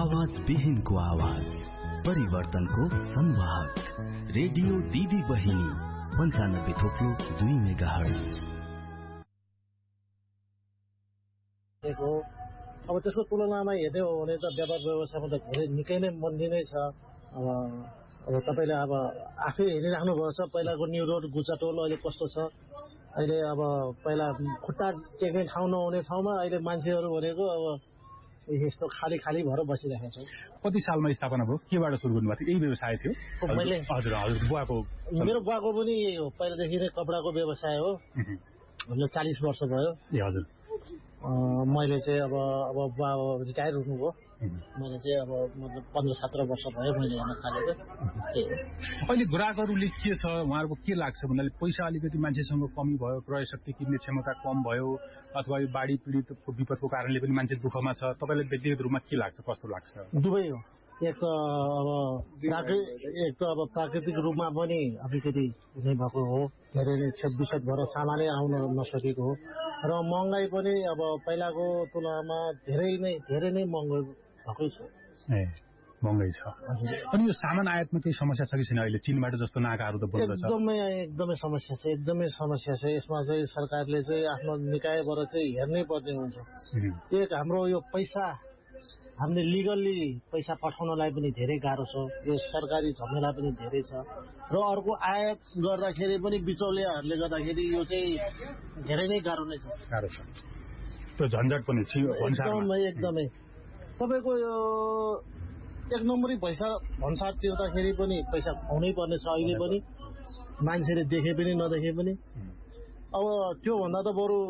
आवाज विहीनको आवाज, परिवर्तनको संवाहक, रेडियो दिदी बहिनी 95.2 मेगाहर्ज। अब त्यसको तुलनामा हेर्ने हो भने त व्यापार व्यवसायमा त धेरै निकै नै मन्दी नै छ। अब तपाईँले अब आफै हेरिराख्नु भएको छ पहिलाको न्यू रोड गुचाटोल अहिले कस्तो छ। अहिले अब पहिला खुट्टा टेक्ने ठाउँ नहुने ठाउँमा अहिले मान्छेहरू भनेको अब यस्तो खाली भएर बसिरहेको छ। कति सालमा स्थापना भयो, केबाट सुरु गर्नुभएको थियो? यही व्यवसाय थियो मैले? हजुर बुवाको? मेरो बुवाको पनि यही हो, पहिलादेखि नै कपडाको व्यवसाय हो। 40 वर्ष भयो। ए हजुर। मैले चाहिँ अब बुवा रिटायर हुनुभयो। मैले चाहिँ अब मतलब 15-17 वर्ष भयो मैले हेर्न थालेको। अहिले ग्राहकहरूले के छ, उहाँहरूको के लाग्छ भन्नाले पैसा अलिकति मान्छेसँग कमी भयो, क्रय शक्ति किन्ने क्षमता कम भयो, अथवा यो बाढी पीडित विपदको कारणले पनि मान्छे दुःखमा छ, तपाईँलाई व्यक्तिगत रूपमा के लाग्छ, कस्तो लाग्छ? दुवै हो। एक त अब प्राकृतिक रूपमा पनि अलिकति हुने भएको हो, धेरै नै क्षत भएर सामानै आउन नसकेको हो, र महँगाई पनि अब पहिलाको तुलनामा धेरै नै महँगो भएकै छ। ए महँगाई छ। अनि यो सामान आयातमा केही समस्या छ कि छैन? अहिले चीनबाट जस्तो नाकाहरू त बन्द छ। एकदमै समस्या छ, यसमा चाहिँ सरकारले चाहिँ आफ्नो निकायबाट चाहिँ हेर्नै पर्ने हुन्छ। एक हाम्रो यो पैसा हामीले लिगल्ली पैसा पठाउनलाई पनि धेरै गाह्रो छ, यो सरकारी झमेला पनि धेरै छ, र अर्को आयात गर्दाखेरि पनि बिचौलियाहरूले गर्दाखेरि यो चाहिँ धेरै नै गाह्रो नै छ। त्यो झन्झट पनि छ एकदमै। तपाईँको यो एक नम्बरी पैसा भन्सार तिर्दाखेरि पनि पैसा खुवाउनै पर्ने छ अहिले पनि, मान्छेले देखे पनि नदेखे पनि। अब त्योभन्दा त बरु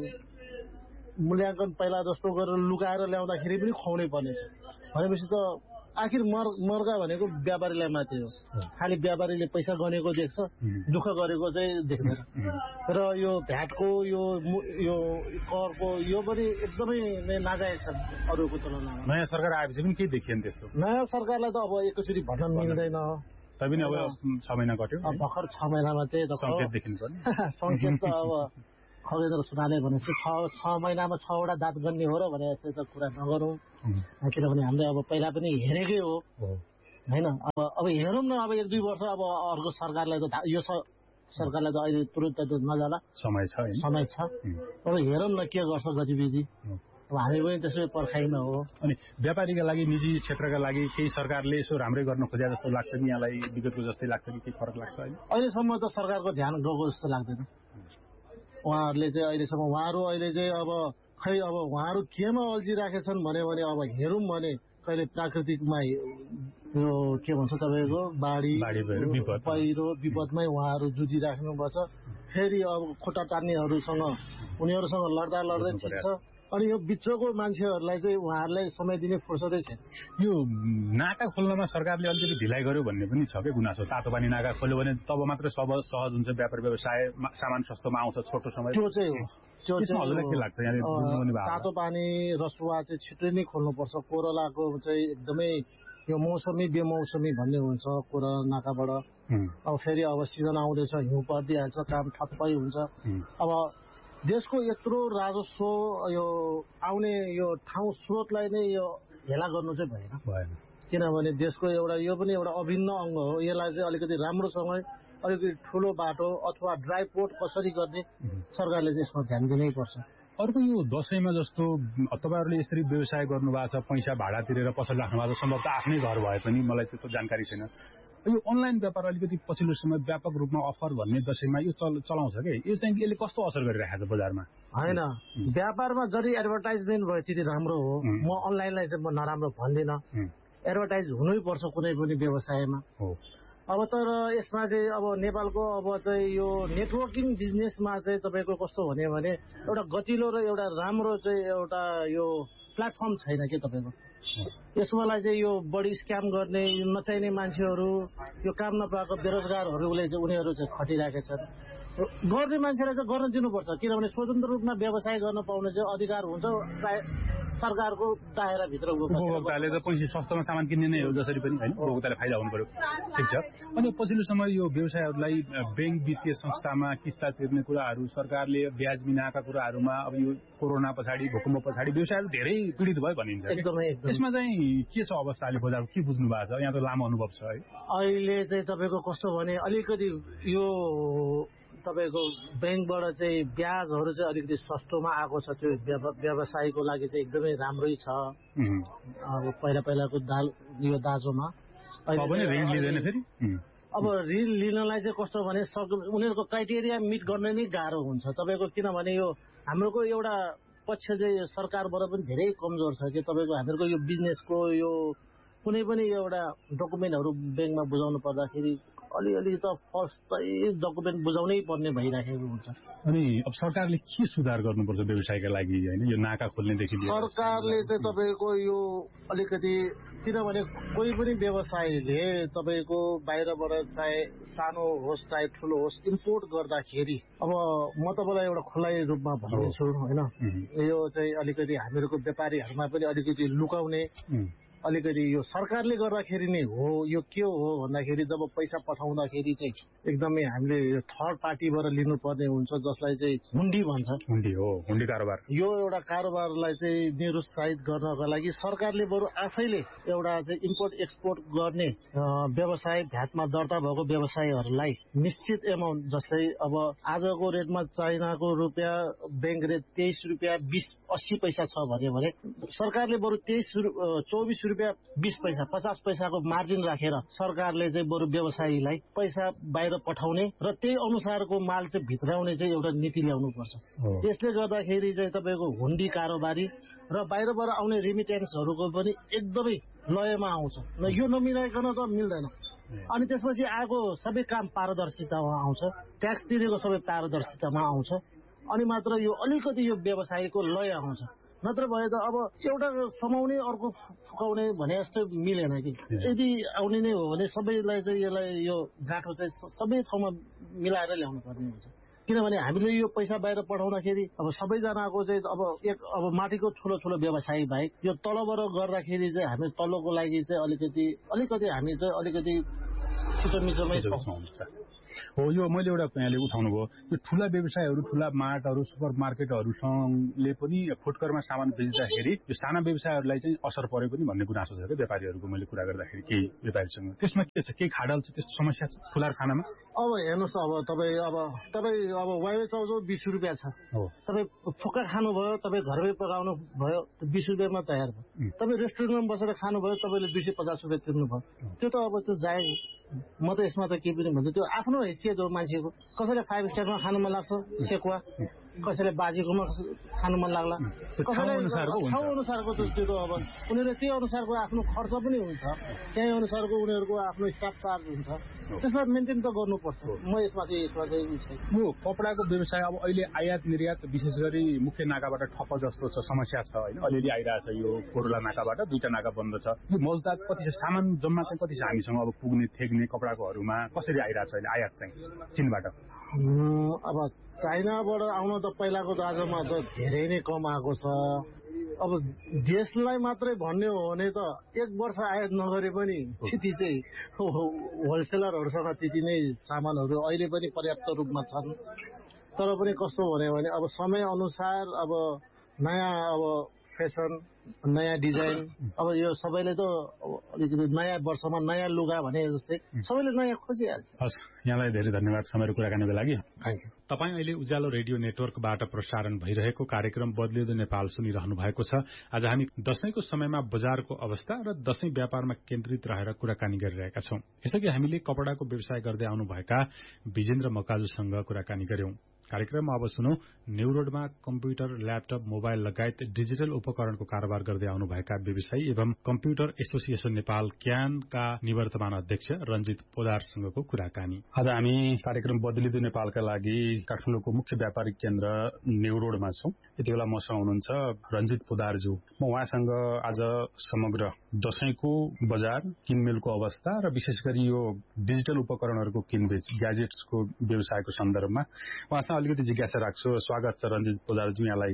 मूल्याङ्कन पहिला जस्तो गरेर लुकाएर ल्याउँदाखेरि पनि खुवाउनै पर्ने छ भनेपछि त आखिर मर्का भनेको व्यापारीलाई मात्रै हो। खालि व्यापारीले पैसा गनेको देख्छ, दुःख गरेको चाहिँ देख्दैन। र यो भ्याटको यो करको यो पनि एकदमै नाजायज छ अरूको तुलनामा। नयाँ सरकार आएपछि पनि केही देखिएन त्यस्तो? नयाँ सरकारलाई त अब एकैचोटि भन्न मिल्दैन। तैपनि अब 6 महिना कट्यो, भर्खर 6 महिनामा चाहिँ सङ्केत देखिन्छ। सङ्केत त अब खगेन्द्र सुनाले भनेपछि 6 महिनामा 6वटा दाँत गन्ने हो र भने जस्तै त कुरा नगरौँ। किनभने हामीले अब पहिला पनि हेरेकै हो होइन। अब हेरौँ न, अब 1-2 वर्ष अब अर्को सरकारलाई त यो सरकारलाई त अहिले तुरन्त त नजाला, समय छ। अब हेरौँ न के गर्छ गतिविधि। अब हामी पनि त्यसै पर्खाइमा हो। अनि व्यापारीका लागि, निजी क्षेत्रका लागि केही सरकारले यसो राम्रै गर्न खोजे जस्तो लाग्छ कि यहाँलाई? विगतको जस्तै लाग्छ कि केही फरक लाग्छ? अहिलेसम्म त सरकारको ध्यान गएको जस्तो लाग्दैन। उहाँहरूले चाहिँ अहिले चाहिँ अब उहाँहरू केमा अल्झिराखेछन् भने अब हेरौँ भने कहिले प्राकृतिकमा यो के भन्छ तपाईँको बाढी पहिरो विपदमै उहाँहरू जुझिराख्नु भएको छ। फेरि अब खुट्टा टान्नेहरूसँग उनीहरूसँग लड्दै ठिक छ। अनि यो बिचको मान्छेहरूलाई चाहिँ उहाँहरूलाई समय दिने फुर्सदै छैन। यो नाका खोल्नमा सरकारले अलिकति ढिलाइ गर्यो भन्ने पनि छ क्या गुनासो। तातो पानी नाका खोल्यो भने तब मात्र सहज हुन्छ व्यापार व्यवसाय, सामान सस्तोमा आउँछ छोटो समय। त्यो चाहिँ हो। हजुरलाई के लाग्छ? तातो पानी रसुवा चाहिँ छिट्टै नै खोल्नुपर्छ। कोरोलाको चाहिँ एकदमै यो मौसमी बेमौसमी भन्ने हुन्छ कोरोला नाकाबाट। अब फेरि अब सिजन आउँदैछ, हिउँ परिदिइहाल्छ, काम ठप्पै हुन्छ। अब देशको यत्रो राजस्व यो आउने यो ठाउँ स्रोतलाई नै यो हेला गर्नु चाहिँ भएन। किनभने देशको यो पनि एउटा अभिन्न अङ्ग हो। यसलाई चाहिँ अलिकति राम्रोसँग अलिकति ठुलो बाटो अथवा ड्राई पोर्ट कसरी गर्ने सरकारले चाहिँ यसमा ध्यान दिनै पर्छ। अर्को यो दसैँमा जस्तो तपाईँहरूले यसरी व्यवसाय गर्नुभएको छ, पैसा भाडा तिरेर पसल राख्नु भएको छ, सम्भवतः आफ्नै घर भए पनि, मलाई त्यस्तो जानकारी छैन। यो अनलाइन व्यापार अलिकति पछिल्लो समय व्यापक रूपमा अफर भन्ने दसैँमा यो चलाउँछ कि यो चाहिँ यसले कस्तो असर गरिरहेको छ बजारमा? होइन, व्यापारमा जति एडभर्टाइजमेन्ट भयो त्यति राम्रो हो। म अनलाइनलाई चाहिँ म नराम्रो भन्दिनँ। एडभर्टाइज हुनै पर्छ कुनै पनि व्यवसायमा। अब तर यसमा चाहिँ अब नेपालको अब चाहिँ यो नेटवर्किङ बिजनेसमा चाहिँ तपाईँको कस्तो भने एउटा गतिलो र एउटा राम्रो चाहिँ एउटा यो प्लेटफर्म छैन के तपाईँको। यसमालाई चाहिँ यो बढी स्क्याम गर्ने नचाहिने मान्छेहरू, यो काम नपाएको बेरोजगारहरूले चाहिँ उनीहरू चाहिँ खटिरहेका छन्। गर्ने मान्छेलाई चाहिँ गर्न दिनुपर्छ। किनभने स्वतन्त्र रूपमा व्यवसाय गर्न पाउने चाहिँ अधिकार हुन्छ, चाहे सरकारको दायराभित्र उपभोक्ताले त पैसा सस्तोमा सामान किन्ने नै हो जसरी पनि होइन, उपभोक्ताले फाइदा हुनु पर्यो। ठिक छ। अनि पछिल्लो समय यो व्यवसायहरूलाई बैंक वित्तीय संस्थामा किस्ता तिर्ने कुराहरू, सरकारले ब्याज बिनाका कुराहरूमा अब यो कोरोना पछाडि भूकम्प पछाडि व्यवसायहरू धेरै पीडित भयो भनिन्छ। त्यसमा चाहिँ के छ अवस्था अहिले बजारको, के बुझ्नु भएको छ? यहाँ त लामो अनुभव छ है। अहिले चाहिँ तपाईँको कस्तो भने अलिकति यो तपाईँको ब्याङ्कबाट चाहिँ ब्याजहरू चाहिँ अलिकति सस्तोमा आएको छ। त्यो व्यवसायको लागि चाहिँ एकदमै राम्रै छ। अब पहिलाको यो दाजोमा अब ऋण लिनलाई चाहिँ कस्तो भने उनीहरूको क्राइटेरिया मिट गर्न नै गाह्रो हुन्छ तपाईँको, किनभने यो हाम्रोको एउटा पक्ष चाहिँ सरकारबाट पनि धेरै कमजोर छ कि तपाईँको हामीहरूको यो बिजनेसको यो कुनै पनि एउटा डकुमेन्टहरू ब्याङ्कमा बुझाउनु पर्दाखेरि अलिअलि त फर्स्टै डकुमेन्ट बुझाउनै पर्ने भइराखेको हुन्छ। अनि अब सरकारले के सुधार गर्नुपर्छ व्यवसायका लागि होइन, यो नाका खोल्नेदेखि लिएर? सरकारले चाहिँ तपाईँको यो अलिकति, किनभने कोही पनि व्यवसायले तपाईँको बाहिरबाट चाहे सानो होस् चाहे ठुलो होस् इम्पोर्ट गर्दाखेरि, अब म तपाईँलाई एउटा खुल्लै रूपमा भन्दैछु होइन, यो चाहिँ अलिकति हामीहरूको व्यापारीहरूमा पनि अलिकति लुकाउने अलिकति यो सरकारले गर्दाखेरि नै हो। यो के हो भन्दाखेरि जब पैसा पठाउँदाखेरि चाहिँ एकदमै हामीले थर्ड पार्टीबाट लिनुपर्ने हुन्छ, जसलाई चाहिँ हुन्डी भन्छ। हुन्डी हो, हुन्डी कारोबार। यो एउटा कारोबारलाई चाहिँ निरुत्साहित गर्नका लागि सरकारले बरु आफैले एउटा चाहिँ इम्पोर्ट एक्सपोर्ट गर्ने व्यवसाय, भ्याटमा दर्ता भएको व्यवसायहरूलाई निश्चित एमाउन्ट, जस्तै अब आजको रेटमा चाइनाको रुपियाँ ब्याङ्क रेट 23 रुपियाँ 80 पैसा छ भने सरकारले बरु 24 रुपियाँ 20 पैसा 50 पैसाको मार्जिन राखेर सरकारले चाहिँ बरु व्यवसायीलाई पैसा बाहिर पठाउने र त्यही अनुसारको माल चाहिँ भित्राउने चाहिँ एउटा नीति ल्याउनु पर्छ। यसले गर्दाखेरि चाहिँ तपाईँको हुन्डी कारोबारी र बाहिरबाट आउने रिमिटेन्सहरूको पनि एकदमै लयमा आउँछ। यो नमिलाइकन त मिल्दैन। अनि त्यसपछि आएको सबै काम पारदर्शितामा आउँछ, ट्याक्स तिरेको सबै पारदर्शितामा आउँछ, अनि मात्र यो अलिकति यो व्यवसायको लय आउँछ। नत्र भए त अब एउटा समाउने अर्को फुकाउने भने जस्तो मिलेन कि। यदि आउने नै हो भने सबैलाई चाहिँ यसलाई यो गाँठो चाहिँ सबै ठाउँमा मिलाएर ल्याउनु पर्ने हुन्छ। किनभने हामीले यो पैसा बाहिर पठाउँदाखेरि अब सबैजनाको चाहिँ अब माथिको ठुलो ठुलो व्यवसायी बाहेक यो तलबाट गर्दाखेरि चाहिँ हामी तल्लोको लागि चाहिँ अलिकति हामी चाहिँ अलिकति छिटो मिचोमै हो। यो मैले एउटा यहाँले उठाउनु भयो, यो ठुला व्यवसायहरू, ठुला मार्टहरू, सुपर मार्केटहरूसँगले पनि फुटकरमा सामान बेच्दाखेरि यो साना व्यवसायहरूलाई चाहिँ असर पर्यो पनि भन्ने गुनासो छ क्या व्यापारीहरूको। मैले कुरा गर्दाखेरि केही व्यापारीसँग त्यसमा के छ, केही खाडल छ, त्यस्तो समस्या छ ठुला खानामा? अब हेर्नुहोस्, अब तपाईँ वाइवे चाउचाउ 20 रुपियाँ छ, तपाईँ फुक्का खानुभयो, तपाईँ घरमै पकाउनु भयो 20 रुपियाँमा तयार भयो। तपाईँ रेस्टुरेन्टमा बसेर खानुभयो, तपाईँले 250 रुपियाँ तिर्नु भयो। त्यो त अब त्यो जायज। म त यसमा त के पनि भन्छु, त्यो आफ्नो हैसियत हो मान्छेको। कसैले 5 स्टारमा खानु मन लाग्छ सेकुवा, कसैले बाजीकोमा खानु मन लाग्ला, कसैले ठाउँ अनुसारको त्यो त अब उनीहरूले त्यही अनुसारको आफ्नो खर्च पनि हुन्छ, त्यही अनुसारको उनीहरूको आफ्नो स्टाफ चार्ज हुन्छ, त्यसलाई मेन्टेन त गर्नुपर्छ। म यसमा चाहिँ यो कपडाको व्यवसाय अब अहिले आयात निर्यात विशेष गरी मुख्य नाकाबाट ठप्प जस्तो छ, समस्या छ होइन, अलिअलि आइरहेछ। यो कोरोला नाकाबाट 2टा नाका बन्द छ। यो मौलताद कति छ, सामान जम्मा चाहिँ कति छ हामीसँग अब पुग्ने थेग्ने कपडाकोहरूमा कसरी आइरहेछ अहिले आयात चाहिँ चीनबाट? अब चाइनाबाट आउन त पहिलाको दाजोमा त धेरै नै कम आएको छ। अब देशलाई मात्रै भन्ने हो भने त 1 वर्ष आयात नगरे पनि त्यति चाहिँ होलसेलरहरूसँग त्यति नै सामानहरू अहिले पनि पर्याप्त रूपमा छन्। तर पनि कस्तो भन्यो भने अब समय अनुसार अब नयाँ अब फेसन, नयाँ डिजाइन, अब यो सबैले त अलिकति नयाँ वर्षमा नयाँ लुगा भने जस्तै सबैले नयाँ खोजिहाल्छ। हस्, यहाँलाई धेरै धन्यवाद समयको कुराकानीको लागि। तपाईँ अहिले उज्यालो रेडियो नेटवर्कबाट प्रसारण भइरहेको कार्यक्रम बदलिँदो नेपाल सुनिरहनु भएको छ। आज हामी दशैंको समयमा बजारको अवस्था र दशैं व्यापारमा केन्द्रित रहेर कुराकानी गरिरहेका छौं। यसअघि हामीले कपडाको व्यवसाय गर्दै आउनुभएका विजेन्द्र मकाजुसँग कुराकानी गर्यौं। कार्यक्रममा अब सुनौ न्यूरोडमा कम्प्युटर, ल्यापटप, मोबाइल लगायत डिजिटल उपकरणको कारोबार गर्दै आउनुभएका व्यवसायी एवं कम्प्युटर एसोसिएसन नेपाल क्यानका निवर्तमान अध्यक्ष रञ्जित पोदारसँगको कुराकानी। आज हामी कार्यक्रम बदलिँदो नेपालका लागि काठमाडौँको मुख्य व्यापारिक केन्द्र न्यूरोडमा छौं। यति बेला मसँग हुनुहुन्छ रञ्जित पोदारज्यू। म उहाँसँग आज समग्र दशैंको बजार, किनमेलको अवस्था र विशेष गरी यो डिजिटल उपकरणहरूको किनबेच, ग्याजेट्सको व्यवसायको सन्दर्भमा उहाँसँग अलिकति जिज्ञासा राख्छु। स्वागत छ रञ्जित पोदारज्यू, यहाँलाई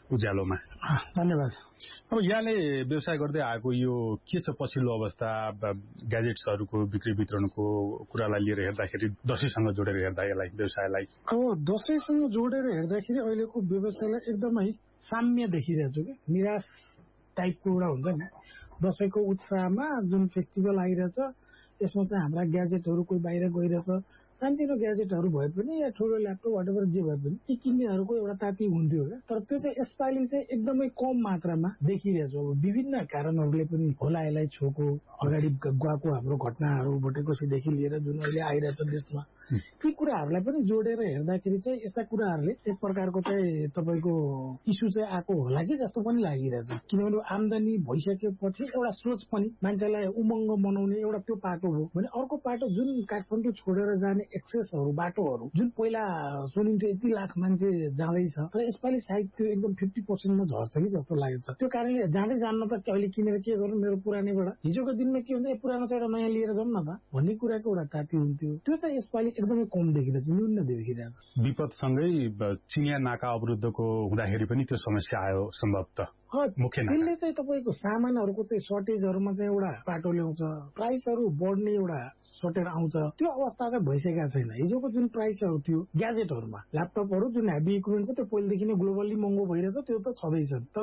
उज्यालोमा। धन्यवाद। अब यहाँले व्यवसाय गर्दै आएको यो के छ पछिल्लो अवस्था, ग्याजेट्सहरूको बिक्री वितरणको कुरालाई लिएर हेर्दाखेरि दशैंसँग जोडेर हेर्दा यसलाई व्यवसायलाई? अब दशैंसँग जोडेर हेर्दाखेरि अहिलेको व्यवसायलाई एकदमै साम्य देखिरहेको छु कि निराश टाइपको एउटा हुन्छ नि दशैंको उत्साहमा जुन फेस्टिभल आइरहेछ यसमा चाहिँ हाम्रा ग्याजेटहरू कोही बाहिर गइरहेछ सानोतिनो ग्याजेटहरू भए पनि या ठुलो ल्यापटप वाटेभर जे भए पनि ती किन्नेहरूको एउटा ताती हुन्थ्यो क्या तर त्यो चाहिँ यसपालि चाहिँ एकदमै कम मात्रामा देखिरहेछ। अब विभिन्न कारणहरूले पनि होला यसलाई छोको अगाडि गएको हाम्रो घटनाहरू भोटेकोसीदेखि लिएर जुन अहिले आइरहेछ देशमा ती कुराहरूलाई पनि जोडेर हेर्दाखेरि चाहिँ यस्ता कुराहरूले एक प्रकारको चाहिँ तपाईँको इस्यु चाहिँ आएको होला कि जस्तो पनि लागिरहेछ। किनभने आमदानी भइसकेपछि एउटा सोच पनि मान्छेलाई उमङ्ग मनाउने एउटा त्यो पाटो हो भने अर्को पाटो जुन काठमाडौँ छोडेर जाने एक्सेसहरू बाटोहरू जुन पहिला सुनिन्थ्यो यति लाख मान्छे जाँदैछ तर यसपालि सायद त्यो एकदम 50% झर्छ कि जस्तो लागेको छ। त्यो कारणले जाँदै जान्न त अहिले किनेर के गर्नु मेरो पुरानैबाट हिजोको दिनमा के हुन्छ पुरानो चाहिँ एउटा नयाँ लिएर जाउँ न त भन्ने कुराको एउटा ताती हुन्थ्यो त्यो चाहिँ यसपालि एकदमै कम देखिरहेछ न्यून देखिरहेछ। विपदसँगै चिनिया नाका अवरुद्धको हुँदाखेरि पनि त्यो समस्या आयो सम्भवतः त्यसले चाहिँ तपाईँको सामानहरूको चाहिँ सर्टेजहरूमा चाहिँ एउटा पाटो ल्याउँछ प्राइसहरू बढ्ने एउटा सर्टेज आउँछ त्यो अवस्था चाहिँ भइसकेका छैन। हिजोको जुन प्राइसहरू थियो ग्याजेटहरूमा ल्यापटपहरू जुन हेभी इक्विपमेन्ट छ त्यो पहिलेदेखि नै ग्लोबल्ली महँगो भइरहेछ त्यो त छँदैछ तर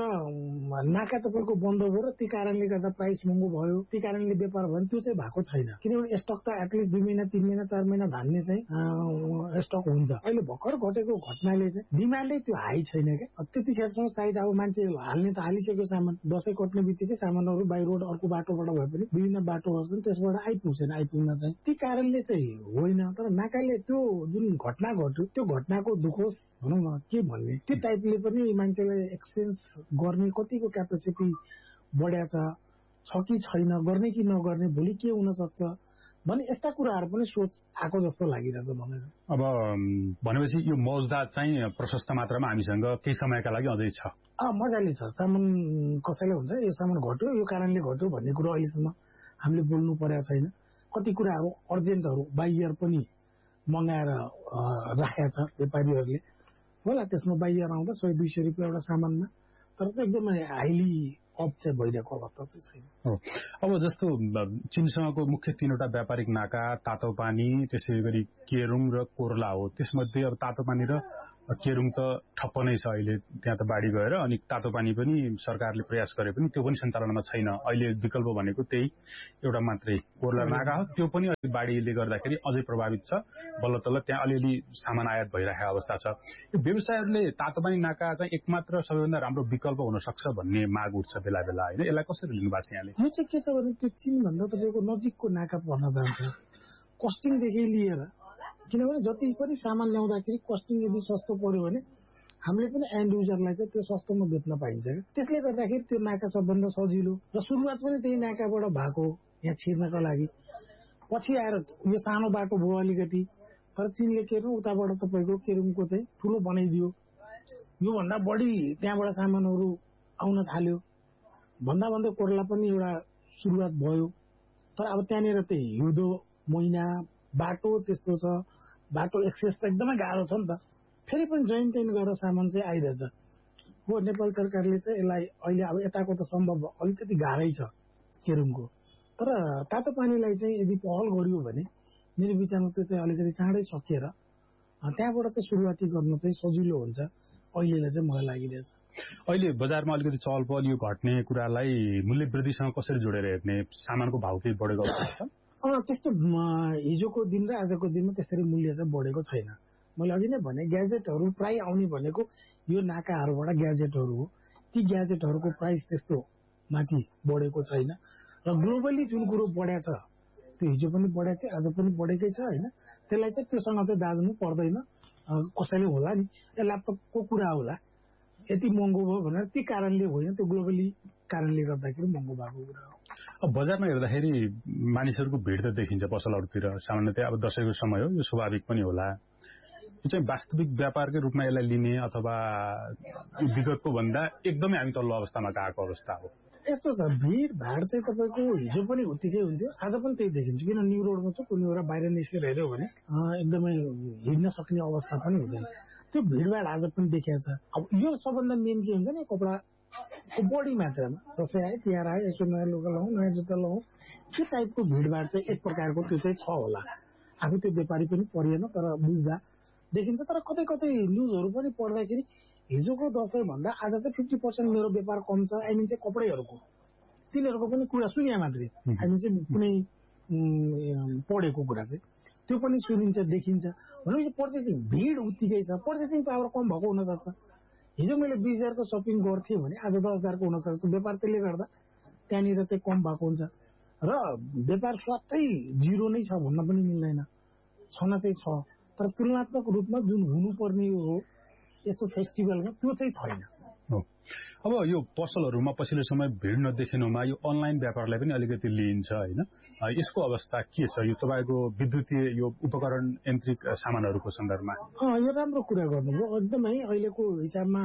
नाका तपाईँको बन्द भयो र ती कारणले गर्दा प्राइस महँगो भयो ती कारणले व्यापार भयो त्यो चाहिँ भएको छैन किनभने स्टक त एटलिस्ट 2 महिना 3 महिना 4 महिना धान्ने चाहिँ स्टक हुन्छ। अहिले भर्खर घटेको घटनाले चाहिँ डिमान्डै त्यो हाई छैन क्या त्यतिखेरसम्म सायद अब मान्छे हाल्ने हालिसक्यो सामान दशैं कट्ने बित्तिकै सामानहरू बाई रोड अर्को बाटोबाट भए पनि विभिन्न बाटोहरू छन् त्यसबाट आइपुग्छन् आइपुग्न चाहिँ ती कारणले चाहिँ होइन तर नाकाले त्यो जुन घटना घट्यो त्यो घटनाको दुखोस भनौँ न के भन्ने त्यो टाइपले पनि मान्छेलाई एक्सपेन्स गर्ने कतिको क्यापेसिटी बढ्या छ कि छैन गर्ने कि नगर्ने भोलि के हुन सक्छ भने यस्ता कुराहरू पनि सोच आएको जस्तो लागिरहेछ मलाई। अब भनेपछि यो मौजदात चाहिँ प्रशस्त मात्रामा हामीसँग केही समयका लागि अझै छ मजाले छ सामान कसैले हुन्छ यो सामान घट्यो यो कारणले घट्यो भन्ने कुरो अहिलेसम्म हामीले बोल्नु परेको छैन। कति कुराहरू अर्जेन्टहरू बाइयर पनि मगाएर राखेका छ व्यापारीहरूले होला त्यसमा बाइयर आउँदा 100-200 रुपियाँ एउटा सामानमा तर चाहिँ एकदमै हाइली अप चाहिँ भइरहेको अवस्था चाहिँ छैन। अब जस्तो चीनसँगको मुख्य 3वटा व्यापारिक नाका तातोपानी त्यसै गरी केरुङ र कोर्ला हो त्यसमध्ये अब तातोपानी र केरुङ त ठप्प नै छ अहिले त्यहाँ त बाढी गएर अनि तातोपानी पनि सरकारले प्रयास गरे पनि त्यो पनि सञ्चालनमा छैन अहिले विकल्प भनेको त्यही एउटा मात्रै कोर्ला नाका हो त्यो पनि अहिले बाढीले गर्दाखेरि अझै प्रभावित छ बल्ल तल्ल त्यहाँ अलिअलि सामान आयात भइरहेको अवस्था छ। यो व्यवसायहरूले तातोपानी नाका चाहिँ एकमात्र सबैभन्दा राम्रो विकल्प हुन सक्छ भन्ने माग उठ्छ बेला बेला होइन यसलाई कसरी लिनु भएको छ यहाँले? यो चाहिँ के छ भने त्यो चीनभन्दा तपाईँको नजिकको नाका पर्न जान्छ कस्टिङदेखि लिएर किनभने जति पनि सामान ल्याउँदाखेरि कस्टिङ यदि सस्तो पर्यो भने हामीले पनि एन्ड युजरलाई चाहिँ त्यो सस्तोमा बेच्न पाइन्छ त्यसले गर्दाखेरि त्यो नाका सबभन्दा सजिलो र सुरुवात पनि त्यही नाकाबाट भएको यहाँ छिर्नका लागि पछि आएर यो सानो बाटो भयो अलिकति तर चीनले के गर्नु उताबाट तपाईँको केरुङको चाहिँ ठुलो बनाइदियो योभन्दा बढी त्यहाँबाट सामानहरू आउन थाल्यो भन्दा भन्दै कोर्ला पनि एउटा सुरुवात भयो तर अब त्यहाँनिर चाहिँ हिउँदो महिना बाटो त्यस्तो छ बाटो एक्सेस त एकदमै गाह्रो छ नि त फेरि पनि जैन तैन गरेर सामान चाहिँ आइरहेछ हो। नेपाल सरकारले चाहिँ यसलाई अहिले अब यताको त सम्भव अलिकति गाह्रै छ केरुङको तर तातो पानीलाई चाहिँ यदि पहल गरियो भने मेरो विचारमा त्यो चाहिँ अलिकति चाँडै सकिएर त्यहाँबाट चाहिँ सुरुवाती गर्न चाहिँ सजिलो हुन्छ अहिलेलाई चाहिँ मलाई लागिरहेछ। अहिले बजारमा अलिकति चहल पहल यो घट्ने कुरालाई मूल्य वृद्धिसँग कसरी जोडेर हेर्ने सामानको भाउ केही बढेको छ? त्यस्तो हिजोको दिन र आजको दिनमा त्यसरी मूल्य चाहिँ बढेको छैन। मैले अघि नै भने ग्याजेटहरू प्राय आउने भनेको यो नाकाहरूबाट ग्याजेटहरू हो ती ग्याजेटहरूको प्राइस त्यस्तो माथि बढेको छैन र ग्लोबली जुन कुरो बढ्या छ त्यो हिजो पनि बढेको थियो आज पनि बढेकै छ होइन त्यसलाई चाहिँ त्योसँग चाहिँ दाज्नु पर्दैन कसैले होला नि यो ल्यापटपको कुरा होला यति महँगो भयो भनेर ती कारणले होइन त्यो ग्लोबली कारणले गर्दाखेरि महँगो भएको कुरा हो। अब बजारमा हेर्दाखेरि मानिसहरूको भिड त देखिन्छ पसलहरूतिर सामान्यतया अब दशैंको समय हो यो स्वाभाविक पनि होला यो चाहिँ वास्तविक व्यापारकै रूपमा यसलाई लिने अथवा विगतको भन्दा एकदमै हामी तल्लो अवस्थामा गएको अवस्था हो। यस्तो छ भिडभाड चाहिँ तपाईँको हिजो पनि उत्तिकै हुन्थ्यो आज पनि त्यही देखिन्छ किन न्यू रोडमा छ कुनै एउटा बाहिर निस्केर हेऱ्यो भने एकदमै हिँड्न सक्ने अवस्था पनि हुँदैन त्यो भिडभाड आज पनि देखिएको छ। अब यो सबभन्दा मेन के हुन्छ नि, कपडाको बढी मात्रामा दसैँ आयो तिहार आयो यसो नयाँ लुगा लगाउँ नयाँ जुत्ता लगाउँ, त्यो टाइपको भिडभाड चाहिँ एक प्रकारको त्यो चाहिँ छ होला। आफू त्यो व्यापारी पनि परिएन तर बुझ्दा देखिन्छ। तर कतै कतै न्युजहरू पनि पढ्दाखेरि हिजोको दसैँ भन्दा आज चाहिँ 50% मेरो व्यापार कम छ, आई मिन चाहिँ कपडैहरूको, तिनीहरूको पनि कुरा सुनिया मात्रै, आई मिन चाहिँ कुनै पढेको कुरा चाहिँ त्यो पनि सुनिन्छ देखिन्छ। भनेपछि पर्चेसिङ भिड उत्तिकै छ, पर्चेसिङ पावर कम भएको हुनसक्छ। हिजो मैले 20,000 को सपिङ गर्थेँ भने आज 10,000 को हुनसक्छ। व्यापार त्यसले गर्दा त्यहाँनिर चाहिँ कम भएको हुन्छ र व्यापार स्वाटै जिरो नै छ भन्न पनि मिल्दैन, छन चाहिँ छ। तर तुलनात्मक रूपमा जुन हुनुपर्ने हो यस्तो फेस्टिभलमा त्यो चाहिँ छैन। अब यो पसलहरूमा पछिल्लो समय भिड नदेखिनुमा यो अनलाइन व्यापारलाई पनि अलिकति लिइन्छ होइन, यसको अवस्था के छ यो तपाईँको विद्युतीय यो उपकरण यान्त्रिक सामानहरूको सन्दर्भमा? यो राम्रो कुरा गर्नुभयो एकदमै। अहिलेको हिसाबमा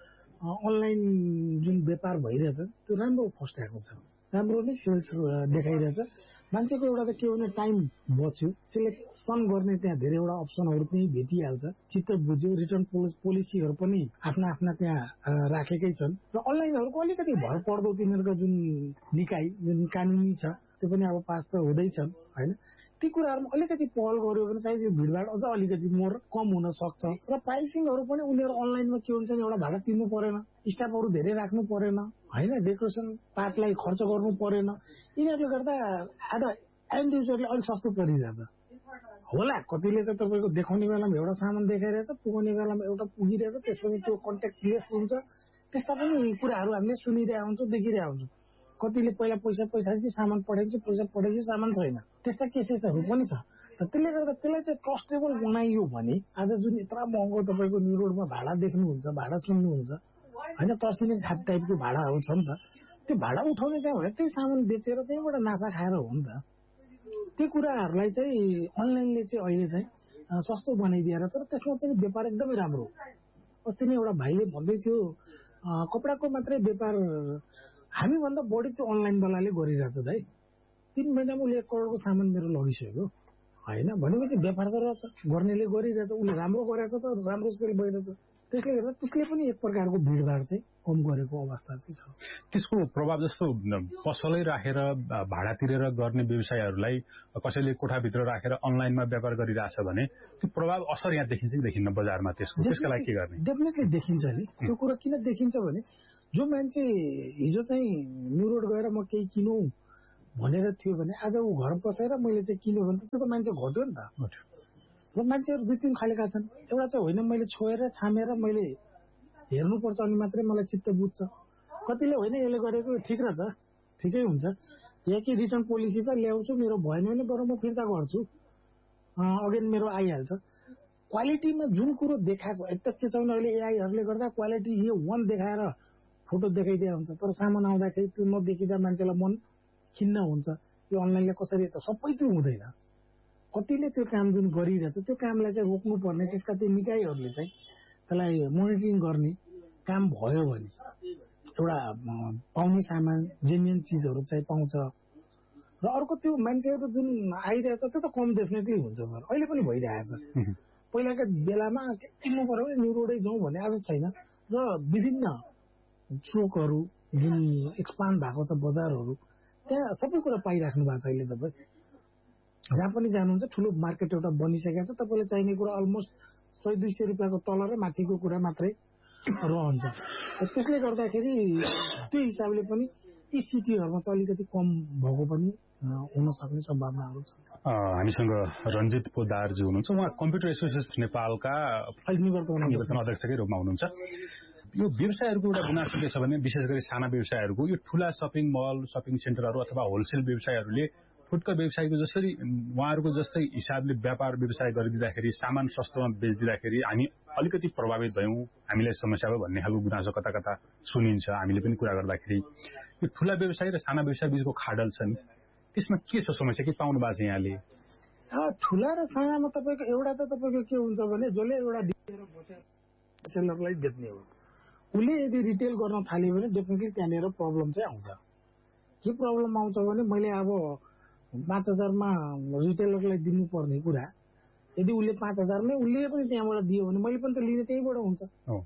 अनलाइन जुन व्यापार भइरहेछ त्यो राम्रो फस्टाएको छ, राम्रो नै सेल्स देखाइरहेछ। मान्छेको एउटा त के भने टाइम बच्यो, सिलेक्सन गर्ने त्यहाँ धेरैवटा अप्सनहरू त्यही भेटिहाल्छ, चित्त बुझ्यो। रिटर्न पोलिसीहरू पनि आफ्ना आफ्ना त्यहाँ राखेकै छन् र अनलाइनहरूको अलिकति भर पर्दो तिनीहरूको जुन निकाय जुन कानुनी छ त्यो पनि अब पास त हुँदैछन् होइन। ती कुराहरूमा अलिकति पहल गर्यो भने सायद यो भिडभाड अझ अलिकति मोर कम हुन सक्छ। र प्राइसिङहरू पनि उनीहरू अनलाइनमा के हुन्छ नि, एउटा भाडा तिर्नु परेन, स्टाफहरू धेरै राख्नु परेन होइन, डेकोरेसन पार्टलाई खर्च गर्नु परेन। यिनीहरूले गर्दा आज एन्ड युजरले अलिक सस्तो परिरहेछ होला। कतिले चाहिँ तपाईँको देखाउने बेलामा एउटा सामान देखाइरहेछ, पुगाउने बेलामा एउटा पुगिरहेछ, त्यसपछि त्यो कन्ट्याक्ट लेस हुन्छ। त्यस्ता पनि कुराहरू हामीले सुनिरहेका हुन्छौँ, देखिरहेका हुन्छौँ। कतिले पहिला पैसा पठाइदियो सामान पठाइदियो, पैसा पठाइदियो सामान छैन, त्यस्ता केसेसहरू पनि छ। त्यसले गर्दा त्यसलाई चाहिँ ट्रस्टेबल बनाइयो भने आज जुन यत्रो महँगो तपाईँको न्यू रोडमा भाडा देख्नुहुन्छ, भाडा सुन्नुहुन्छ होइन, तर्सिने छाप टाइपको भाडाहरू छ नि त, त्यो भाडा उठाउने त्यहाँ भने त्यही सामान बेचेर त्यहीँबाट नाफा खाएर हो नि त। त्यो कुराहरूलाई चाहिँ अनलाइनले चाहिँ अहिले चाहिँ सस्तो बनाइदिएर, तर त्यसमा चाहिँ व्यापार एकदमै राम्रो। अस्ति नै एउटा भाइले भन्दै थियो कपडाको मात्रै व्यापार हामीभन्दा बढी त्यो अनलाइनवालाले गरिरहेछ दाइ। 3 महिनामा उसले 1 करोडको सामान मेरो लगिसक्यो होइन। भनेपछि व्यापार त रहेछ, गर्नेले गरिरहेछ, उसले राम्रो गरेछ त राम्रो सेल भइरहेछ। त्यसले गर्दा त्यसले पनि एक प्रकारको भिडभाड चाहिँ कम गरेको अवस्था चाहिँ छ। त्यसको प्रभाव जस्तो पसलै राखेर भाडा तिरेर गर्ने व्यवसायहरूलाई कसैले कोठाभित्र राखेर अनलाइनमा व्यापार गरिरहेछ भने त्यो प्रभाव असर यहाँ देखिन्छ कि देखिन्न बजारमा? त्यसका लागि के गर्ने? डेफिनेटली देखिन्छ नि। त्यो कुरा किन देखिन्छ भने जो मान्छे हिजो चाहिँ न्यू रोड गएर म केही किनौँ भनेर थियो भने आज ऊ घर बसेर मैले चाहिँ किन्यो भने त्यो त मान्छे घट्यो नि त। र मान्छेहरू 2-3 खालेका छन्। एउटा चाहिँ होइन मैले छोएर छामेर मैले हेर्नुपर्छ अनि मात्रै मलाई चित्त बुझ्छ। कतिले होइन यसले गरेको ठिक रहेछ, ठिकै हुन्छ, या कि रिटर्न पोलिसी चाहिँ ल्याउँछु, मेरो भएन भने बरु म फिर्ता गर्छु, अगेन मेरो आइहाल्छ। क्वालिटीमा जुन कुरो देखाएको एक त के छ भने अहिले एआईहरूले गर्दा क्वालिटी यो 1 देखाएर फोटो देखाइदिया हुन्छ, तर सामान आउँदाखेरि त्यो नदेखिँदा मान्छेलाई मन खिन्न हुन्छ। यो अनलाइनले कसरी त सबै त्यो हुँदैन। कतिले त्यो काम जुन गरिरहेछ त्यो कामलाई चाहिँ रोक्नुपर्ने, त्यसका त्यो निकायहरूले चाहिँ त्यसलाई मोनिटरिङ गर्ने काम भयो भने एउटा पाउने सामान जेन्युन चिजहरू चाहिँ पाउँछ। र अर्को त्यो मान्छेहरू जुन आइरहेछ त्यो त कम डेफिनेटली हुन्छ सर, अहिले पनि भइरहेछ। पहिलाका बेलामा किन्नु पर्यो भने न्यू रोडै जाउँ भने आज छैन। र विभिन्न चोकहरू जुन एक्सपान्ड भएको छ बजारहरू त्यहाँ सबै कुरा पाइराख्नु भएको छ अहिले। तपाईँ जहाँ पनि जानुहुन्छ ठुलो मार्केट एउटा बनिसकेको छ, तपाईँलाई चाहिने कुरा अलमोस्ट 100-200 रुपियाँको तल र माथिको कुरा मात्रै रहन्छ। त्यसले गर्दाखेरि त्यो हिसाबले पनि यी सिटीहरूमा चाहिँ अलिकति कम भएको पनि हुन सक्ने सम्भावनाहरू छ। हामीसँग रञ्जित पोदारजी हुनुहुन्छ, उहाँ कम्प्युटर एसोसिएसन नेपालका निवर्तमान अध्यक्षकै रूपमा हुनुहुन्छ। यो व्यवसायहरूको एउटा गुनासो के छ भने विशेष गरी साना व्यवसायहरूको यो ठूला शपिङ मल, शपिङ सेन्टरहरू अथवा होलसेल व्यवसायहरूले फुटकर व्यवसायको जसरी उहाँहरूको जस्तै हिसाबले व्यापार व्यवसाय गरिदिँदाखेरि सामान सस्तोमा बेचिदिँदाखेरि हामी अलिकति प्रभावित भयौँ, हामीलाई समस्या भयो भन्ने खालको गुनासो कता कता सुनिन्छ। हामीले पनि कुरा गर्दाखेरि यो ठूला व्यवसाय र साना व्यवसाय बीचको खाडल छ नि, त्यसमा के छ समस्या, के पाउनु भएको छ यहाँले? ठूला र सानामा तपाईँको एउटा त तपाईँको के हुन्छ भने जसले एउटा सेलरलाई बेच्ने हो उसले यदि रिटेल गर्न थाल्यो भने डेफिनेटली त्यहाँनिर प्रब्लम चाहिँ आउँछ। के प्रब्लम आउँछ भने मैले अब 5,000 मा रिटेलरलाई दिनुपर्ने कुरा यदि उसले 5,000 मै उसले पनि त्यहाँबाट दियो भने मैले पनि त लिने त्यहीबाट हुन्छ।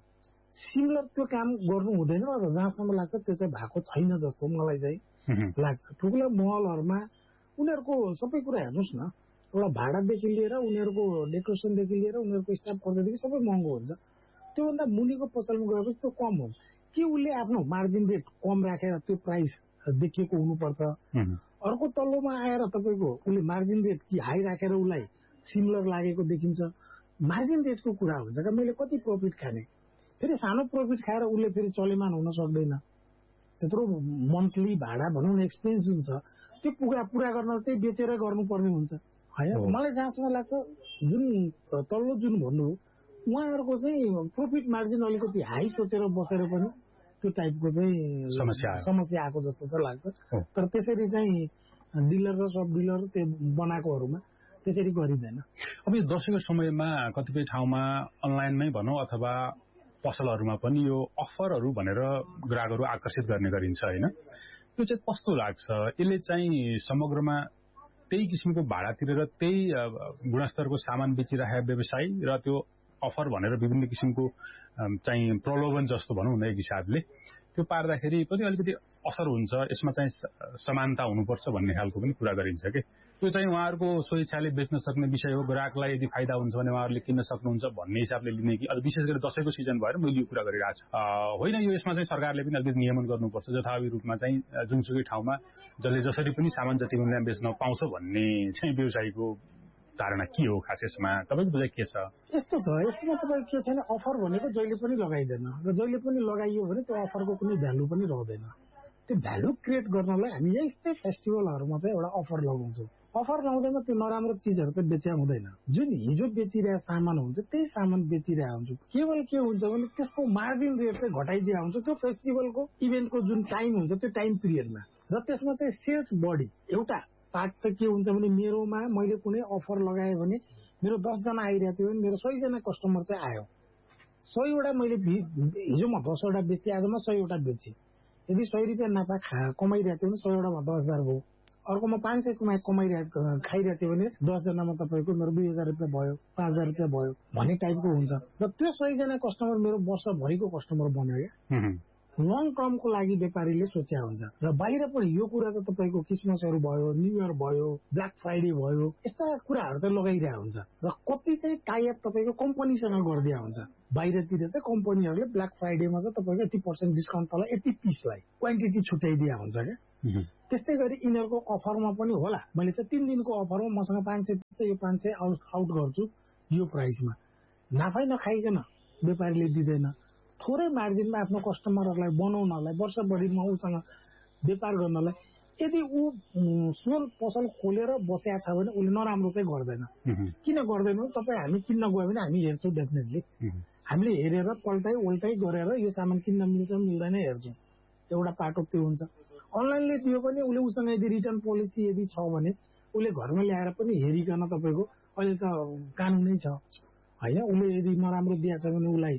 सिमिलर त्यो काम गर्नु हुँदैन र जहाँसम्म लाग्छ त्यो चाहिँ भएको छैन जस्तो मलाई चाहिँ लाग्छ। ठुला महलहरूमा उनीहरूको सबै कुरा हेर्नुहोस् न, एउटा भाडादेखि लिएर उनीहरूको डेकोरेसनदेखि लिएर उनीहरूको स्टाफ खर्चदेखि सबै महँगो हुन्छ। त्योभन्दा मुनिको पसलमा गएपछि त्यो कम हो कि उसले आफ्नो मार्जिन रेट कम राखेर त्यो प्राइस देखिएको हुनुपर्छ। अर्को तल्लोमा आएर तपाईँको उसले मार्जिन रेट कि हाई राखेर उसलाई सिमिलर लागेको देखिन्छ। मार्जिन रेटको कुरा हुन्छ क्या, मैले कति प्रफिट खाने, फेरि सानो प्रफिट खाएर उसले फेरि चलेमान हुन सक्दैन। त्यत्रो मन्थली भाडा भनौँ न एक्सपेन्स जुन छ त्यो पुरा गर्न त्यही बेचेर गर्नुपर्ने हुन्छ होइन। मलाई जहाँसम्म लाग्छ जुन तल्लो जुन भन्नु उहाँहरूको चाहिँ प्रफिट मार्जिन अलिकति हाई सोचेर बसेर पनि त्यो टाइपको चाहिँ समस्या आएको जस्तो चाहिँ लाग्छ। तर त्यसरी चाहिँ डिलर र सब डिलर त्यो बनाएकोहरूमा त्यसरी गरिँदैन। अब यो दशैंको समयमा कतिपय ठाउँमा अनलाइनमै भनौँ अथवा पसलहरूमा पनि यो अफरहरू भनेर ग्राहकहरू आकर्षित गर्ने गरिन्छ होइन। त्यो चाहिँ कस्तो लाग्छ? यसले चाहिँ समग्रमा त्यही किसिमको भाडा तिरेर त्यही गुणस्तरको सामान बेचिरहेका व्यवसायी र त्यो अफर भनेर विभिन्न किसिमको चाहिँ प्रलोभन जस्तो भनौँ न एक हिसाबले त्यो पार्दाखेरि पनि अलिकति असर हुन्छ, यसमा चाहिँ समानता हुनुपर्छ भन्ने खालको पनि कुरा गरिन्छ कि त्यो चाहिँ उहाँहरूको स्वेच्छाले बेच्न सक्ने विषय हो। ग्राहकलाई यदि फाइदा हुन्छ भने उहाँहरूले किन्न सक्नुहुन्छ भन्ने हिसाबले लिने कि विशेष गरी दशैंको सिजन भएर मैले यो कुरा गरिरहेको छु होइन। यो यसमा चाहिँ सरकारले पनि अलिकति नियमन गर्नुपर्छ जथाभावी रूपमा चाहिँ जुनसुकै ठाउँमा जसले जसरी पनि सामान जति पनि बेच्न पाउँछ भन्ने चाहिँ व्यवसायीको धारणा के हो खास यसमा तपाईँको बुझाइ के छ? यस्तो छ, यस्तोमा तपाईँको के छैन, अफर भनेको जहिले पनि लगाइँदैन र जहिले पनि लगाइयो भने त्यो अफरको कुनै भ्यालु पनि रहँदैन। त्यो भ्यालु क्रिएट गर्नलाई हामी यस्तै फेस्टिभलहरूमा चाहिँ एउटा अफर लगाउँछौँ। अफर लगाउँदैमा त्यो नराम्रो चिजहरू चाहिँ बेच्या हुँदैन। जुन हिजो बेचिरहेको सामान हुन्छ त्यही सामान बेचिरहेको हुन्छ। केवल के हुन्छ भने त्यसको मार्जिन रेट चाहिँ घटाइदिएको हुन्छ त्यो फेस्टिभलको इभेन्टको जुन टाइम हुन्छ त्यो टाइम पिरियडमा, र त्यसमा चाहिँ सेल्स बढी। एउटा पार्ट चाहिँ के हुन्छ भने मेरोमा मैले कुनै अफर लगाएँ भने मेरो 10 जना आइरहेको थियो भने मेरो 100 जना कस्टमर चाहिँ आयो। 100 वटा मैले हिजो म 10 वटा बेचेँ, आज म 100 वटा बेचेँ। यदि 100 रुपियाँ नाफा कमाइरहेको थियो भने 100 वटामा 10,000 भयो। अर्कोमा 500 खाइरहेको थियो भने 10 जनामा तपाईँको मेरो 2,000 रुपियाँ भयो, 5,000 रुपियाँ भयो भन्ने टाइपको हुन्छ। र त्यो 100 जना कस्टमर मेरो वर्षभरिको कस्टमर बन्यो क्या। लङ टर्मको लागि व्यापारीले सोच्या हुन्छ। र बाहिर पनि यो कुरा चाहिँ तपाईँको क्रिसमसहरू भयो, न्यू इयर भयो, ब्ल्याक फ्राइडे भयो, यस्ता कुराहरू चाहिँ लगाइरहेको हुन्छ। र कति चाहिँ टाइअप तपाईँको कम्पनीसँग गरिदिएको हुन्छ। बाहिरतिर चाहिँ कम्पनीहरूले ब्ल्याक फ्राइडेमा चाहिँ तपाईँको 80% डिस्काउन्ट तल 80 पिसलाई क्वान्टिटी छुट्याइदिएको हुन्छ क्या। त्यस्तै गरी यिनीहरूको अफरमा पनि होला, मैले चाहिँ 3 दिनको अफरमा मसँग 500 पिस यो 500 आउट गर्छु यो प्राइसमा, नाफै नखाइकन व्यापारीले दिँदैन। थोरै मार्जिनमा आफ्नो कस्टमरहरूलाई बनाउनलाई वर्षभरिमा उसँग व्यापार गर्नलाई यदि ऊ स्मल पसल खोलेर बसेको छ भने उसले नराम्रो चाहिँ गर्दैन। किन गर्दैन? तपाईँ हामी किन्न गयो भने हामी हेर्छौँ डेफिनेटली। हामीले हेरेर पल्टाइ उल्टाइ गरेर यो सामान किन्न मिल्छ मिल्दैन हेर्छौँ। एउटा पाटो त्यो हुन्छ। अनलाइनले दियो भने उसले उसँग यदि रिटर्न पोलिसी यदि छ भने उसले घरमा ल्याएर पनि हेरिकन तपाईँको अहिले त कानुनै छ होइन। उसले यदि नराम्रो दिएको छ भने उसलाई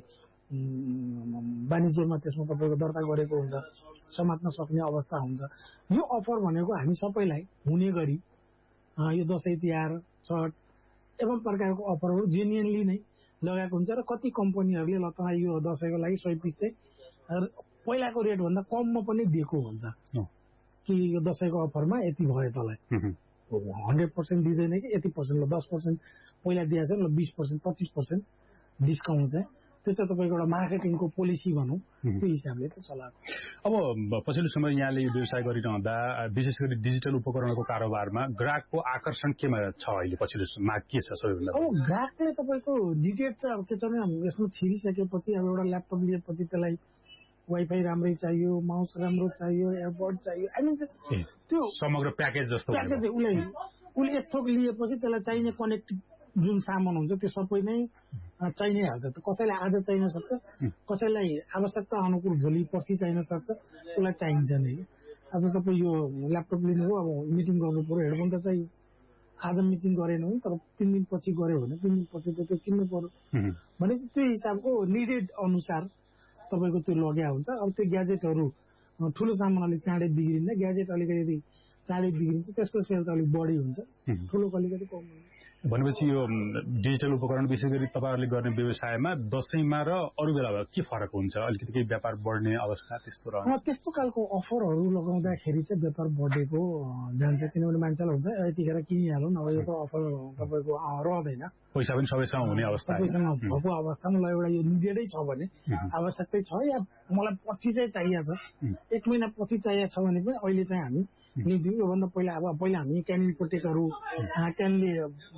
वाणिज्यमा त्यसमा तपाईँको दर्ता गरेको हुन्छ, समात्न सक्ने अवस्था हुन्छ। यो अफर भनेको हामी सबैलाई हुने गरी यो दसैँ तिहार छठ एवं प्रकारको अफरहरू जेन्युनली नै लगाएको हुन्छ। र कति कम्पनीहरूले ल तँलाई यो दसैँको लागि 100 पिस चाहिँ पहिलाको रेटभन्दा कममा पनि दिएको हुन्छ कि यो दसैँको अफरमा यति भयो तँलाई 100% दिँदैन कि 80% ल 10% पहिला दिएको छ ल 20% 25% डिस्काउन्ट चाहिँ त्यो चाहिँ तपाईँको एउटा मार्केटिङको पोलिसी भनौँ त्यो हिसाबले त चलाएको। अब पछिल्लो समय यहाँले यो व्यवसाय गरिरहँदा विशेष गरी डिजिटल उपकरणको कारोबारमा ग्राहकको आकर्षण केमा छ अहिले पछिल्लो माग के छ सबैभन्दा? अब ग्राहकले तपाईँको डिटेल चाहिँ अब के छ भने यसमा छिरिसकेपछि अब एउटा ल्यापटप लिएपछि त्यसलाई वाइफाई राम्रै चाहियो, माउस राम्रो चाहियो, एयरबड चाहियो, आई मिन त्यो समग्र प्याकेज जस्तो प्याकेज उसले एक थोक लिएपछि त्यसलाई चाहिने कनेक्ट जुन सामान हुन्छ त्यो सबै नै चाहिनै हाल्छ। त कसैलाई आज चाहिन सक्छ, कसैलाई आवश्यकता अनुकूल भोलि पर्सि चाहिन सक्छ, उसलाई चाहिन्छ नै। आज तपाईँ यो ल्यापटप लिनुभयो, अब मिटिङ गर्नु पर्यो, हेडफोन त चाहियो। आज मिटिङ गरेन भने तर 3 दिन पछि गऱ्यो भने 3 दिन पछि त त्यो किन्नु पर्यो भनेपछि त्यो हिसाबको निडेड अनुसार तपाईँको त्यो लग्या हुन्छ। अब त्यो ग्याजेटहरू ठुलो सामान अलिक चाँडै बिग्रिन्छ, ग्याजेट अलिकति चाँडै बिग्रिन्छ, त्यसको सेल्स अलिक बढी हुन्छ, ठुलोको अलिकति कम हुन्छ। भनेपछि यो डिजिटल उपकरण विशेष गरी तपाईहरुले गर्ने व्यवसायमा दशैंमा र अरू बेला के फरक हुन्छ? अलिकति केही व्यापार बढ्ने अवस्था त्यस्तो रहन्छ? त्यस्तो खालको अफरहरू लगाउँदाखेरि चाहिँ व्यापार बढेको जान्छ, किनभने मान्छेलाई हुन्छ यतिखेर किनिहालौँ न, अब यो त अफर तपाईँको रहँदैन, पैसा पनि सबैसँग हुने अवस्था भएको अवस्थामा ल एउटा यो निडेडै छ भने आवश्यकतै छ या मलाई पछि चाहिँ चाहिएको छ 1 महिना पछि चाहिएको छ भने पनि अहिले चाहिँ हामी लिदिउँ। योभन्दा पहिला पहिला हामी क्यानिल पोटेकहरू क्यानले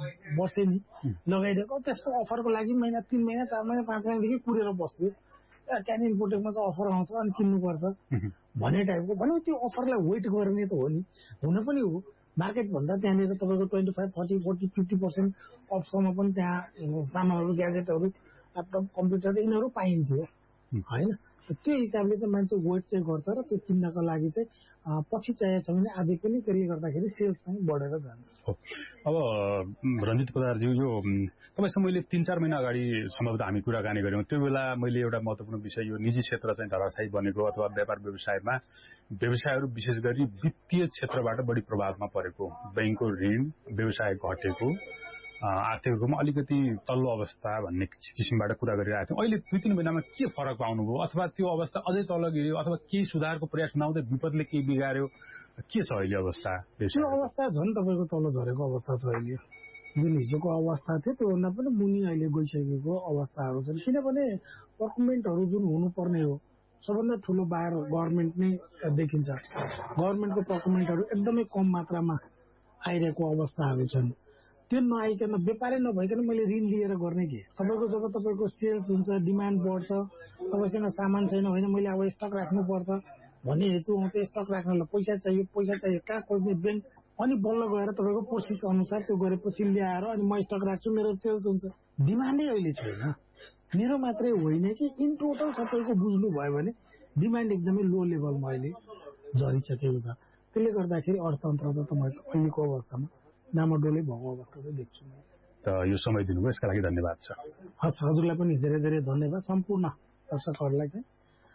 बसे नि लगाइदिएको, त्यसको अफरको लागि महिना 3 महिना 4 महिना 5 महिनादेखि कुरेर बस्थ्यो। क्यानिल पोटेकमा चाहिँ अफर आउँछ अनि किन्नुपर्छ भन्ने टाइपको भने त्यो अफरलाई वेट गर्ने त हो नि, हुन पनि हो। मार्केट भन्दा त्यहाँनिर तपाईँको 25, 30, 40, 50% अफसम्म पनि त्यहाँ सामानहरू, ग्याजेटहरू, ल्यापटप, कम्प्युटर यिनीहरू पाइन्थ्यो होइन। त्यो हिसाबले चाहिँ मान्छे वेट चाहिँ गर्छ र त्यो किन्नको लागि चाहिँ पछि चाहिएको छ भने आजै पनि त्यसले गर्दाखेरि सेल्स चाहिँ बढेर जान्छ। अब रञ्जित पदारज्यू, यो तपाईसँग मैले 3-4 महिना अगाडि सम्भवतः हामी कुराकानी गर्यौं। त्यो बेला मैले एउटा महत्त्वपूर्ण विषय यो निजी क्षेत्र चाहिँ धराशायी बनेको अथवा व्यापार व्यवसायमा व्यवसायहरू विशेष गरी वित्तीय क्षेत्रबाट बढी प्रभावमा परेको, बैंकको ऋण, व्यवसाय घटेको, आर्थिकमा अलिकति तल्लो अवस्था भन्ने किसिमबाट कुरा गरिरहेको थियौँ। अहिले 2-3 महिनामा के फरक पाउनुभयो अथवा त्यो अवस्था अझै तल गिर्यो अथवा केही सुधारको प्रयास नहुँदै विपदले केही बिगार्यो, के छ अहिले अवस्था? त्यो अवस्था झन् तपाईँको तल झरेको अवस्था छ अहिले। जुन हिजोको अवस्था थियो त्योभन्दा पनि मुनि अहिले गइसकेको अवस्थाहरू छन्, किनभने डकुमेन्टहरू जुन हुनुपर्ने हो सबभन्दा ठुलो बाहिर गभर्मेन्ट नै देखिन्छ। गभर्मेन्टको डकुमेन्टहरू एकदमै कम मात्रामा आइरहेको अवस्थाहरू छन्। त्यो नआइकन व्यापारै नभइकन मैले ऋण लिएर गर्ने के? तपाईँको जब तपाईँको सेल्स हुन्छ, डिमान्ड बढ्छ, तपाईँसँग सामान छैन होइन मैले अब स्टक राख्नुपर्छ भन्ने हेतु आउँछ, स्टक राख्नलाई पैसा चाहियो कहाँ खोज्ने? ब्याङ्क। अनि बल्ल गएर तपाईँको प्रोसेस अनुसार त्यो गरेपछि ल्याएर अनि म स्टक राख्छु, मेरो सेल्स हुन्छ। डिमान्डै अहिले छैन। मेरो मात्रै होइन कि इन टोटल सबैको बुझ्नु भयो भने डिमान्ड एकदमै लो लेभलमा अहिले झरिसकेको छ। त्यसले गर्दाखेरि अर्थतन्त्र त तपाईँको अहिलेको अवस्थामा डामाडोलै भएको अवस्था चाहिँ देख्छु। त यो समय दिनुभयो यसका लागि धन्यवाद छ। हस्, हजुरलाई पनि धेरै धेरै धन्यवाद। सम्पूर्ण दर्शकहरूलाई चाहिँ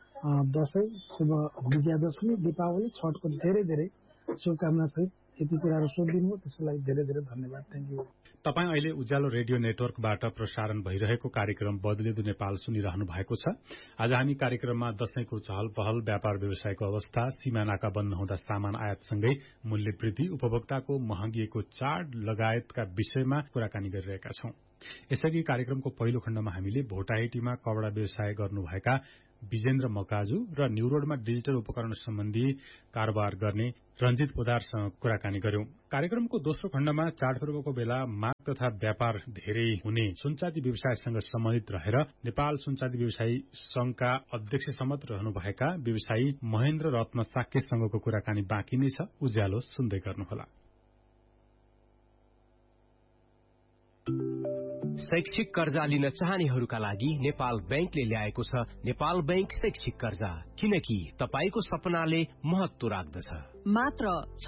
दसैँ, शुभ विजयादशमी, दीपावली, छठको धेरै धेरै शुभकामना सहित यति कुराहरू सोधिदिनु हो त्यसको लागि धेरै धेरै धन्यवाद। Thank you. तपाईँ अहिले उज्यालो रेडियो नेटवर्कबाट प्रसारण भइरहेको कार्यक्रम बदलिँदो नेपाल सुनिरहनु भएको छ। आज हामी कार्यक्रममा दशैंको चहल पहल, व्यापार व्यवसायको अवस्था, सीमा नाका बन्द हुँदा सामान आयातसँगै मूल्य वृद्धि, उपभोक्ताको महँगिएको चाड लगायतका विषयमा कुराकानी गरिरहेका छौं। यसअघि कार्यक्रमको पहिलो खण्डमा हामीले भोटाहेटीमा कपड़ा व्यवसाय गर्नुभएका विजेन्द्र मकाजु र न्यूरोडमा डिजिटल उपकरण सम्बन्धी कारोबार गर्ने रञ्जित पोदारसँग कुराकानी गर्यौं। कार्यक्रमको दोस्रो खण्डमा चाडपर्वको बेला माग तथा व्यापार धेरै हुने सुनचाँदी व्यवसायसँग सम्बन्धित रहेर नेपाल सुनचाँदी व्यवसायी संघका अध्यक्ष सम्मत रहनुभएका व्यवसायी महेन्द्र रत्न साक्यसँगको कुराकानी बाँकी नै छ। उज्यालो सुन्दै गर्नुहोला। शैक्षिक कर्जा लिन चाहनेहरूका लागि नेपाल बैंकले ल्याएको छ नेपाल बैंक शैक्षिक कर्जा, किनकि तपाईको सपनाले महत्व राख्दछ। मात्र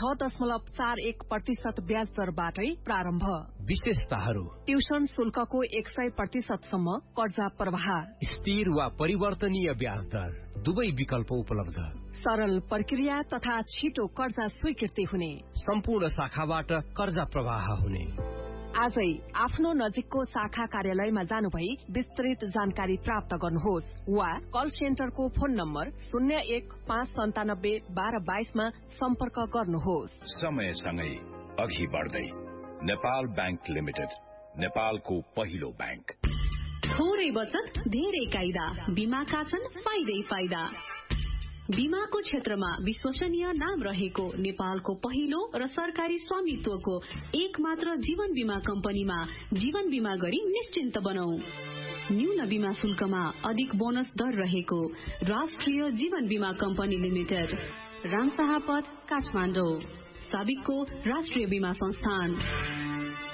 6.41% ब्याज दरबाटै प्रारम्भ। विशेषताहरू: ट्युसन शुल्कको 100% सम्म कर्जा प्रवाह, स्थिर वा परिवर्तनीय ब्याज दर, दुवै विकल्प उपलब्ध, सरल प्रक्रिया तथा छिटो कर्जा स्वीकृति हुने, सम्पूर्ण शाखाबाट कर्जा प्रवाह हुने। आजै आफ्नो नजिकको शाखा कार्यालयमा जानुभई विस्तृत जानकारी प्राप्त गर्नुहोस् वा कल सेन्टरको फोन नम्बर 0159721222 मा सम्पर्क गर्नुहोस्। समयसँगै अघि बढ्दै नेपाल बैंक लिमिटेड, नेपालको पहिलो बैंक। थोरै बचत धेरै कायदा, बीमाका छन् फाइदै फाइदा। बीमाको क्षेत्रमा विश्वसनीय नाम रहेको नेपालको पहिलो र सरकारी स्वामित्वको एक मात्र जीवन बीमा कम्पनीमा जीवन बीमा गरी निश्चिन्त बनौ। न्यून बीमा शुल्कमा अधिक बोनस दर रहेको राष्ट्रिय जीवन बीमा कम्पनी लिमिटेड, रामशाह पथ, काठमाडौँ। साबिकको राष्ट्रिय बीमा संस्थान।